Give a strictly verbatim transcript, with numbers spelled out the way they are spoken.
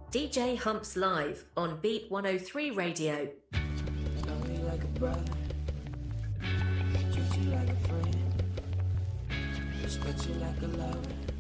D J Humps Live on Beat one oh three Radio. Love you like a brother, treat you like a friend, respect you like a lover.